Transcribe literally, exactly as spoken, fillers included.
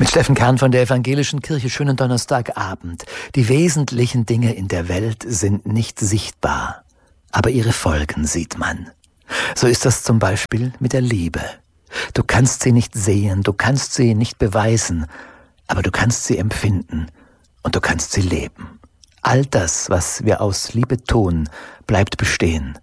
Mit Steffen Kern von der Evangelischen Kirche. Schönen Donnerstagabend. Die wesentlichen Dinge in der Welt sind nicht sichtbar, aber ihre Folgen sieht man. So ist das zum Beispiel mit der Liebe. Du kannst sie nicht sehen, du kannst sie nicht beweisen, aber du kannst sie empfinden und du kannst sie leben. All das, was wir aus Liebe tun, bleibt bestehen.